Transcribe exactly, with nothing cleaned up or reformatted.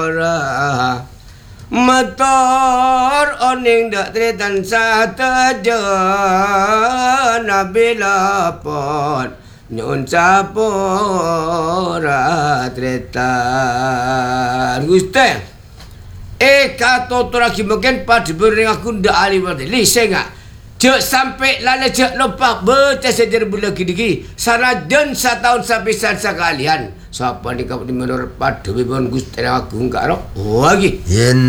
ora motor oning dak tretan sateja nabila pot nyun sapora tretan guste eh kato lagi mungkin pada bering aku ndak ali pada lise ngak jek sampai lala jek lupa baca sejarah bulan gini sarajan setahun sampai sekalian siapa ni kau di menurut pada bibon gusti aku enggak roh lagi yen